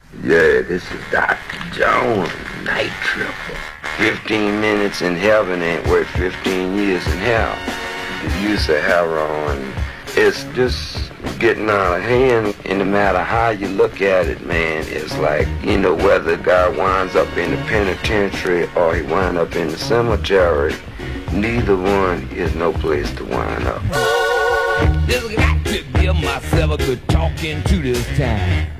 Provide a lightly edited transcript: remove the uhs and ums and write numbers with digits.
Yeah, this is Dr. Jones, Night Tripper. 15 minutes in heaven ain't worth 15 years in hell. The use of heroin is just getting out of hand, and no matter how you look at it, man, it's like, you know, whether a guy winds up in the penitentiary or he winds up in the cemetery, neither one is no place to wind up. Just got to give myself a good talking to this time.